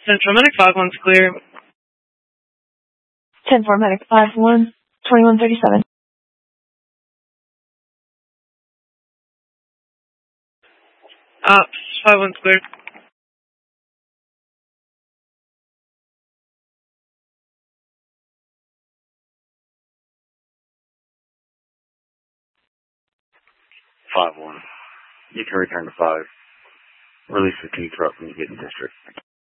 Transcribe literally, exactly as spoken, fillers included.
Central Medic five one's clear. ten four Medic five one, twenty-one thirty-seven. Ops five one's clear. five one. You can return to five. Release the key truck when you get in district.